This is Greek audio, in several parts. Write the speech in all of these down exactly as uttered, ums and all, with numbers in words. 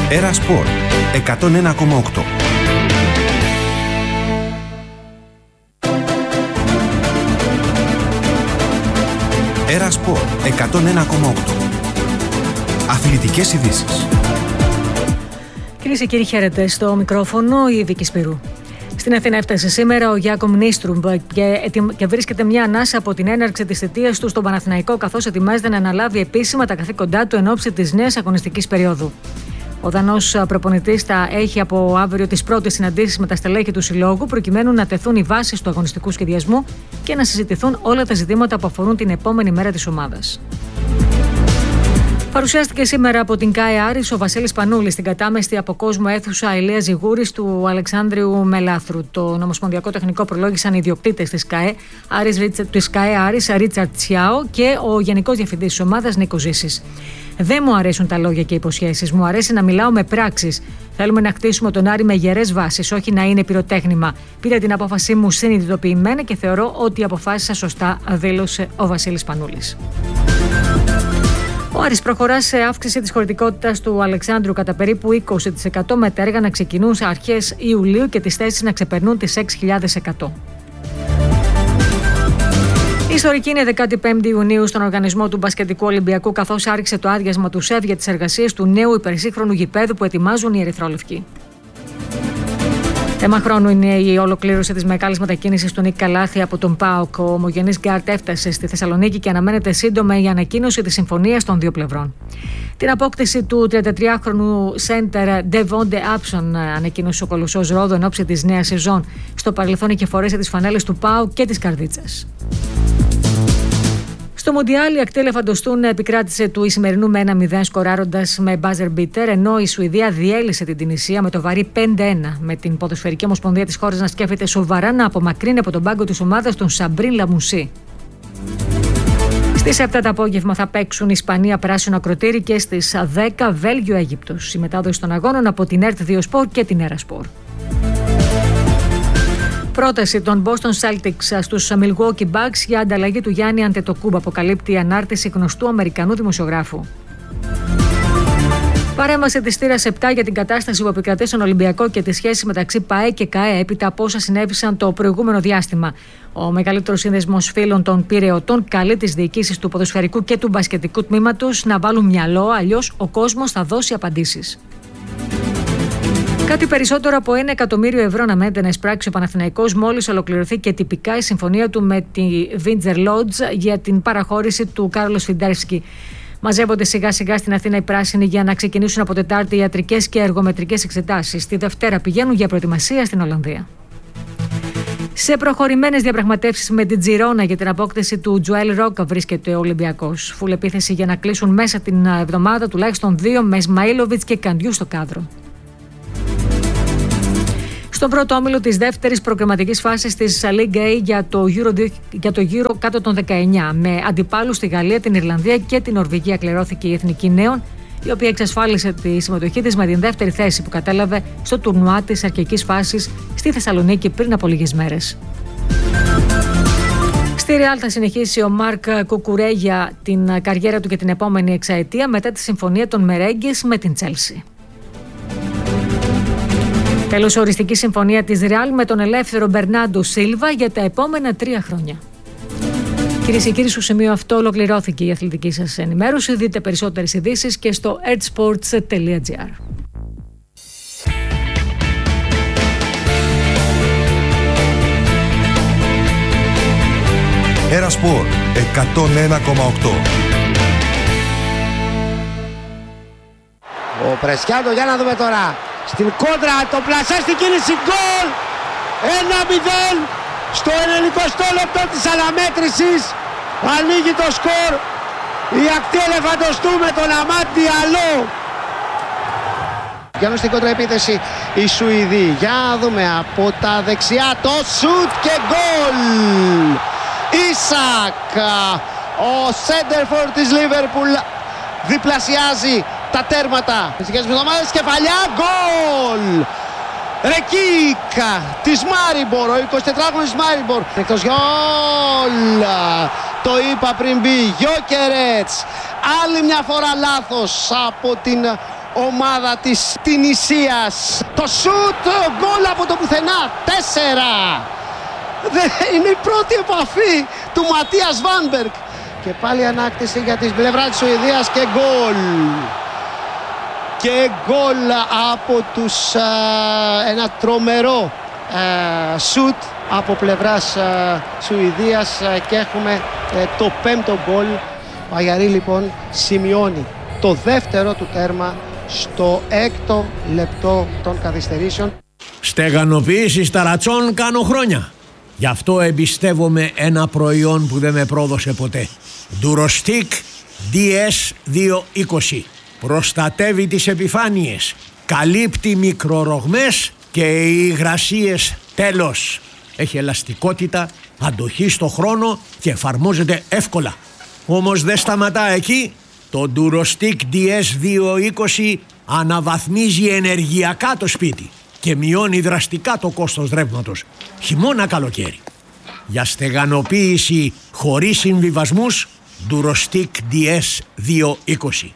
Έρα Σπορ εκατόν ένα κόμμα οκτώ. Έρα Σπορ εκατόν ένα κόμμα οκτώ. Αθλητικές ειδήσεις. Κυρίες και κύριοι, χαίρετε. Στο μικρόφωνο η Βίκη Σπυρού. Στην Αθήνα έφτασε σήμερα ο Γιάκομ Νίστρουμπ και, και βρίσκεται μια ανάσα από την έναρξη της θητείας του στον Παναθηναϊκό, καθώς ετοιμάζεται να αναλάβει επίσημα τα καθήκοντά του εν ώψη της νέας αγωνιστικής περίοδου. Ο Δανός προπονητής θα έχει από αύριο τις πρώτες συναντήσεις με τα στελέχη του συλλόγου, προκειμένου να τεθούν οι βάσεις του αγωνιστικού σχεδιασμού και να συζητηθούν όλα τα ζητήματα που αφορούν την επόμενη μέρα της ομάδας. Παρουσιάστηκε σήμερα από την ΚΑΕ Άρης ο Βασίλης Πανούλης στην κατάμεστη από κόσμο αίθουσα Ηλίας Ζιγούρης του Αλεξάνδριου Μελάθρου. Το νομοσπονδιακό τεχνικό προλόγησαν οι ιδιοκτήτες της ΚΑΕ Άρης, της ΚΑΕ Άρης Ρίτσαρτ Τσιάο και ο Γενικός Διευθυντής της ομάδας Νίκος Ζήσης. Δεν μου αρέσουν τα λόγια και οι υποσχέσεις. Μου αρέσει να μιλάω με πράξεις. Θέλουμε να χτίσουμε τον Άρη με γερές βάσεις, όχι να είναι πυροτέχνημα. Πήρα την απόφασή μου συνειδητοποιημένα και θεωρώ ότι αποφάσισα σωστά, δήλωσε ο Βασίλης Πανούλης. Ο Άρης προχωρά σε αύξηση της χωρητικότητας του Αλεξάνδρου κατά περίπου είκοσι τοις εκατό, με τα έργα να ξεκινούν σε αρχές Ιουλίου και τις θέσεις να ξεπερνούν τις έξι χιλιάδες εκατό. Η ιστορική είναι δεκάτη πέμπτη Ιουνίου στον οργανισμό του Μπασκετικού Ολυμπιακού, καθώς άρχισε το άδειασμα του ΣΕΒ για τις εργασίες του νέου υπερσύγχρονου γηπέδου που ετοιμάζουν οι ερυθρόλευκοι. Θέμα χρόνου είναι η ολοκλήρωση της μεγάλης μετακίνησης του Νίκ Καλάθη από τον ΠΑΟΚ. Ο ομογενής γκάρτ έφτασε στη Θεσσαλονίκη και αναμένεται σύντομα η ανακοίνωση της συμφωνίας των δύο πλευρών. Την απόκτηση του τριαντατριάχρονου σέντερ Ντεβόντε Άψον ανακοίνωσε ο Κολοσσός Ρόδο εν ώψη της νέας σεζόν. Στο παρελθόν είχε φορέσει τις φανέλες του ΠΑΟΚ και της Καρδίτσας. Στο Μουντιάλ η ακτή Ελεφαντοστούν επικράτησε του Ισημερινού με ένα μηδέν σκοράροντας με buzzer beater, ενώ η Σουηδία διέλυσε την Τινησία με το βαρύ πέντε ένα, με την Ποδοσφαιρική Ομοσπονδία της χώρας να σκέφτεται σοβαρά να απομακρύνει από τον πάγκο της ομάδας τον Σαμπρίν Λαμουσί. Στις επτά το απόγευμα θα παίξουν Ισπανία Πράσινο Ακροτήρι και στις δέκα Βέλγιο-Αίγυπτος. Η μετάδοση των αγώνων από την ΕΡΤ δύο Σπορ και την Έρα Σπορ. Πρόταση των Boston Celtics στους Milwaukee Bucks για ανταλλαγή του Γιάννη Αντετοκούμπο, αποκαλύπτει η ανάρτηση γνωστού Αμερικανού δημοσιογράφου. Παρέμβαση της θύρας επτά για την κατάσταση που επικρατεί στον Ολυμπιακό και τη σχέση μεταξύ ΠΑΕ και ΚΑΕ έπειτα από όσα συνέβησαν το προηγούμενο διάστημα. Ο μεγαλύτερος σύνδεσμος φίλων των Πειραιωτών καλεί τις διοικήσεις του ποδοσφαιρικού και του μπασκετικού τμήματος να βάλουν μυαλό, αλλιώς ο κόσμος θα δώσει απαντήσεις. Κάτι περισσότερο από ένα εκατομμύριο ευρώ αναμένεται να εισπράξει ο Παναθηναϊκός μόλις ολοκληρωθεί και τυπικά η συμφωνία του με τη Windsor Lodge για την παραχώρηση του Κάρλος Φιντέρσκι. Μαζεύονται σιγά σιγά στην Αθήνα οι πράσινοι για να ξεκινήσουν από Τετάρτη ιατρικές και εργομετρικές εξετάσεις. Τη Δευτέρα πηγαίνουν για προετοιμασία στην Ολλανδία. Σε προχωρημένες διαπραγματεύσεις με την Τζιρόνα για την απόκτηση του Τζουέλ Ρόκα βρίσκεται ο Ολυμπιακός. Φουλ επίθεση για να κλείσουν μέσα την εβδομάδα τουλάχιστον δύο με Ισμαήλοβιτς και Καντιού στο κάδρο. Στον πρώτο όμιλο της δεύτερης προγραμματικής φάσης της League A για το Euro, για το Euro κάτω των δεκαεννιά, με αντιπάλους στη Γαλλία, την Ιρλανδία και την Νορβηγία, κληρώθηκε η Εθνική Νέων, η οποία εξασφάλισε τη συμμετοχή της με την δεύτερη θέση που κατέλαβε στο τουρνουά της αρχικής φάσης στη Θεσσαλονίκη πριν από λίγες μέρες. Στη Ρεάλ θα συνεχίσει ο Μάρκ Κουκουρέγια την καριέρα του για την επόμενη εξαετία μετά τη συμφωνία των Μερέγκες με την Τσέλσι. Τέλος, οριστική συμφωνία της Ρεάλ με τον ελεύθερο Μπερνάντο Σίλβα για τα επόμενα τρία χρόνια. Κυρίες και κύριοι, στο σημείο αυτό ολοκληρώθηκε η αθλητική σας ενημέρωση. Δείτε περισσότερες ειδήσεις και στο ertsports τελεία gr. Έρα Σπορ εκατόν ένα κόμμα οκτώ. Ο Πρεσιάντο, για να δούμε τώρα. Στην κόντρα, το πλασέ στην κίνηση, γκολ! ένα μηδέν στο ενενηκοστό λεπτό της αναμέτρησης. Ανοίγει το σκορ η ακτή Ελεφαντοστού με τον Αμάντ Διαλό. Για στην κόντρα επίθεση οι Σουηδοί. Για να δούμε από τα δεξιά το σουτ και γκολ! Ισακ, ο σέντερφορ της Λίβερπουλ, διπλασιάζει τα τέρματα. Φυσικές εβδομάδες, κεφαλιά, γκολ! Ρεκίκα της Μάριμπορ, ο εικοσιτετράχρονος Μάριμπορ. Εκτός γκολ! Το είπα πριν μπει, Γιόκερετς. Άλλη μια φορά λάθος από την ομάδα της Τινησίας. Το σουτ, γκολ από το πουθενά, τέσσερα. Είναι η πρώτη επαφή του Ματίας Βάνμπεργκ. Και πάλι ανάκτηση για την πλευρά της Σουηδίας και γκολ. Και γκολ από τους, α, ένα τρομερό α, σουτ από πλευράς α, Σουηδίας α, και έχουμε α, το πέμπτο γκολ. Ο Αγιαρί λοιπόν σημειώνει το δεύτερο του τέρμα στο έκτο λεπτό των καθυστερήσεων. Στεγανοποίηση ταρατσών κάνω χρόνια. Γι' αυτό εμπιστεύομαι ένα προϊόν που δεν με πρόδωσε ποτέ. Durostic ντι ες διακόσια είκοσι. Προστατεύει τις επιφάνειες, καλύπτει μικρορογμές και οι υγρασίες τέλος. Έχει ελαστικότητα, αντοχή στο χρόνο και εφαρμόζεται εύκολα. Όμως δεν σταματά εκεί. Το Durostic ντι ες διακόσια είκοσι αναβαθμίζει ενεργειακά το σπίτι και μειώνει δραστικά το κόστος ρεύματος, χειμώνα καλοκαίρι. Για στεγανοποίηση χωρίς συμβιβασμούς, Durostic ντι ες διακόσια είκοσι.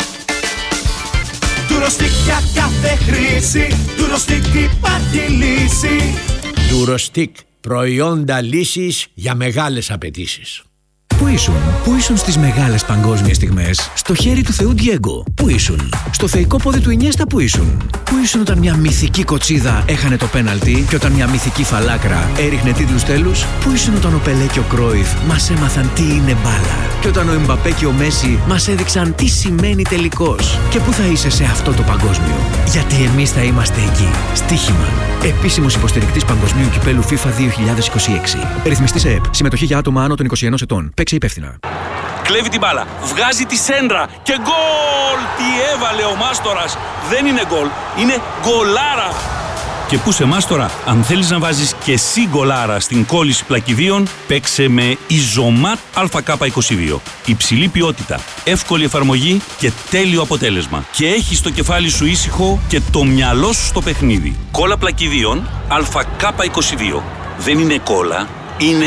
Durostic για κάθε χρήση, Durostic υπάρχει λύση. Durostic, προϊόντα λύσης για μεγάλες απαιτήσεις. Πού ήσουν, πού ήσουν στις μεγάλες παγκόσμιες στιγμές, στο χέρι του Θεού Ντιέγκο, πού ήσουν, στο θεϊκό πόδι του Ινιέστα, πού ήσουν, πού ήσουν όταν μια μυθική κοτσίδα έχανε το πέναλτι και όταν μια μυθική φαλάκρα έριχνε τίτλους τέλους, πού ήσουν όταν ο Πελέ και ο Κρόιφ μας έμαθαν τι είναι μπάλα και όταν ο Εμπαπέ και ο Μέση μας έδειξαν τι σημαίνει τελικός. Και πού θα είσαι σε αυτό το παγκόσμιο, γιατί εμείς θα είμαστε εκεί. Στοίχημα. Επίσημος υποστηρικτής Παγκοσμίου Κυπέλου FIFA δύο χιλιάδες είκοσι έξι. Ρυθμιστής ΕΕΠ. Συμμετοχή για άτομα άνω των είκοσι ενός ετών. Παίξε υπεύθυνα. Κλέβει την μπάλα, βγάζει τη σέντρα και γκολ! Τι έβαλε ο Μάστορας! Δεν είναι γκολ, είναι γκολάρα! Και πού σε Μάστορα, αν θέλεις να βάζεις και εσύ γκολάρα στην κόλληση πλακιδίων, παίξε με Ιζωμάτ Α Κ είκοσι δύο. Υψηλή ποιότητα, εύκολη εφαρμογή και τέλειο αποτέλεσμα. Και έχεις το κεφάλι σου ήσυχο και το μυαλό σου στο παιχνίδι. Κόλλα πλακιδίων Α Κ είκοσι δύο. Δεν είναι κόλλα, είναι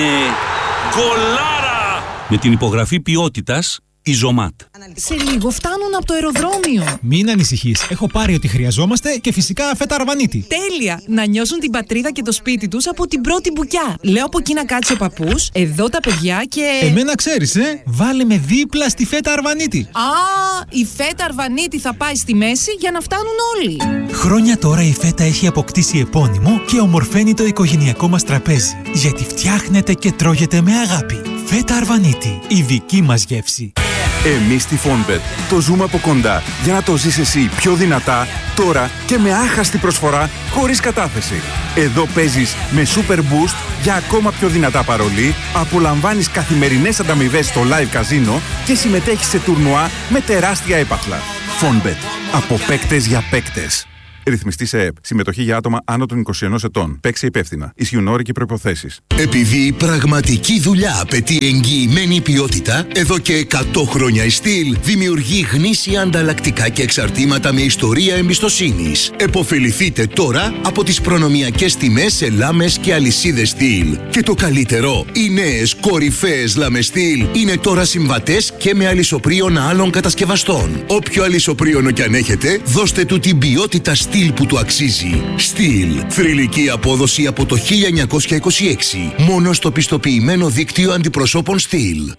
γκολάρα! Με την υπογραφή ποιότητας Ιζωμάτ. Σε λίγο φτάνουν από το αεροδρόμιο. Μην ανησυχείς. Έχω πάρει ό,τι χρειαζόμαστε και φυσικά φέτα αρβανίτη. Τέλεια! Να νιώσουν την πατρίδα και το σπίτι τους από την πρώτη μπουκιά. Λέω από εκεί να κάτσει ο παππούς, εδώ τα παιδιά και. Εμένα ξέρεις, ε! Βάλε με δίπλα στη φέτα αρβανίτη. Α, η φέτα αρβανίτη θα πάει στη μέση για να φτάνουν όλοι. Χρόνια τώρα η φέτα έχει αποκτήσει επώνυμο και ομορφαίνει το οικογενειακό μας τραπέζι. Γιατί φτιάχνεται και τρώγεται με αγάπη. Φέτα αρβανίτη, η δική μας γεύση. Εμείς στη Fonbet το ζούμε από κοντά για να το ζεις εσύ πιο δυνατά, τώρα και με άχαστη προσφορά χωρίς κατάθεση. Εδώ παίζεις με Super Boost για ακόμα πιο δυνατά παρολί, απολαμβάνεις καθημερινές ανταμοιβές στο live καζίνο και συμμετέχεις σε τουρνουά με τεράστια έπαθλα. Fonbet. Από παίκτες για παίκτες. Ρυθμιστής ΕΕΠ. Συμμετοχή για άτομα άνω των είκοσι ενός ετών. Παίξε υπεύθυνα. Ισχύουν όροι και προϋποθέσεις. Επειδή η πραγματική δουλειά απαιτεί εγγυημένη ποιότητα, εδώ και εκατό χρόνια η Steel δημιουργεί γνήσια ανταλλακτικά και εξαρτήματα με ιστορία εμπιστοσύνης. Εποφεληθείτε τώρα από τις προνομιακές τιμές σε λάμες και αλυσίδες Steel. Και το καλύτερο, οι νέες κορυφαίες λάμες Steel είναι τώρα συμβατές και με αλυσοπρίωνα άλλων κατασκευαστών. Όποιο αλυσοπρίωνο κι αν έχετε, δώστε του την ποιότητα Steel που του αξίζει. Steel. Θρυλική απόδοση από το χίλια εννιακόσια είκοσι έξι. Μόνο στο πιστοποιημένο δίκτυο αντιπροσώπων Steel.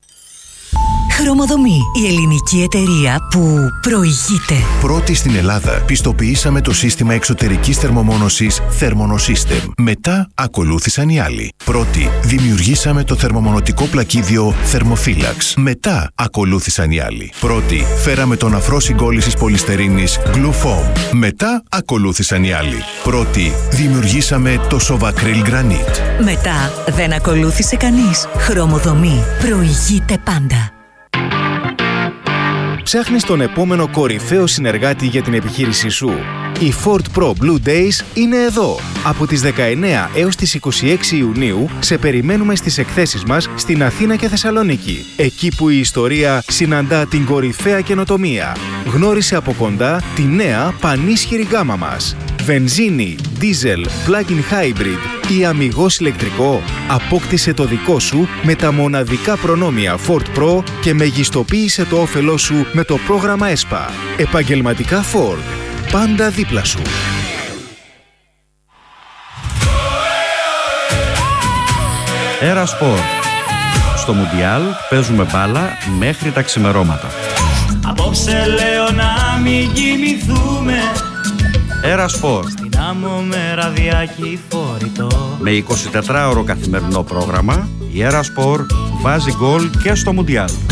Χρωμοδομή. Η ελληνική εταιρεία που προηγείται. Πρώτη στην Ελλάδα πιστοποιήσαμε το σύστημα εξωτερικής θερμομόνωσης Thermonosystem. Μετά ακολούθησαν οι άλλοι. Πρώτη δημιουργήσαμε το θερμομονωτικό πλακίδιο Thermophilax. Μετά ακολούθησαν οι άλλοι. Πρώτη φέραμε τον αφρό συγκόλλησης πολυστερίνης Glufoam. Μετά ακολούθησαν οι άλλοι. Πρώτη δημιουργήσαμε το Sovacryl Granite. Μετά δεν ακολούθησε κανείς. Χρωμοδομή. Προηγείται πάντα. Ψάχνεις τον επόμενο κορυφαίο συνεργάτη για την επιχείρησή σου. Οι Ford Pro Blue Days είναι εδώ. Από τις δεκαεννέα έως τις είκοσι έξι Ιουνίου σε περιμένουμε στις εκθέσεις μας στην Αθήνα και Θεσσαλονίκη. Εκεί που η ιστορία συναντά την κορυφαία καινοτομία. Γνώρισε από κοντά τη νέα πανίσχυρη γκάμα μας. Βενζίνη, diesel, plug-in hybrid, ή Αμιγώς ηλεκτρικό? Απόκτησε το δικό σου με τα μοναδικά προνόμια Ford Pro και μεγιστοποίησε το όφελό σου με το πρόγραμμα ΕΣΠΑ. Επαγγελματικά Ford. Πάντα δίπλα σου. Έρα Σπορ. Στο Μουντιάλ παίζουμε μπάλα μέχρι τα ξημερώματα. Απόψε λέω να μην κοιμηθούμε. Έρα Σπορ. Στην άμμο με ραδιάκι φορητό. Με εικοσιτετράωρο καθημερινό πρόγραμμα, η Έρα Σπορ βάζει γκολ και στο Μουντιάλ.